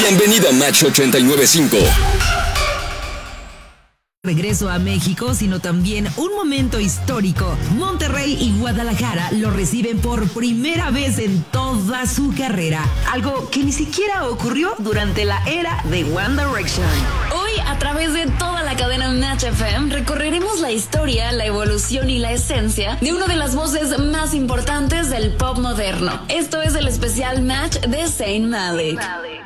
Bienvenido a Match 89.5. Regreso a México, sino también un momento histórico. Monterrey y Guadalajara lo reciben por primera vez en toda su carrera, algo que ni siquiera ocurrió durante la era de One Direction. Hoy, a través de toda la cadena Match FM, recorreremos la historia, la evolución y la esencia de una de las voces más importantes del pop moderno. Esto es el especial Match de Zayn Malik.